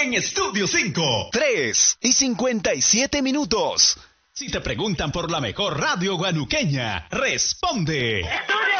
en Estudio 5. 3:57. Si te preguntan por la mejor radio guanuqueña, responde. ¡Estudio